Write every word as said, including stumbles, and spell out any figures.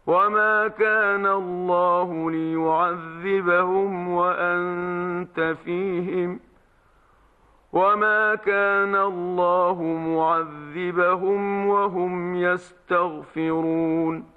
وما كان الله ليعذبهم وأنت فيهم وما كان الله معذبهم وهم يستغفرون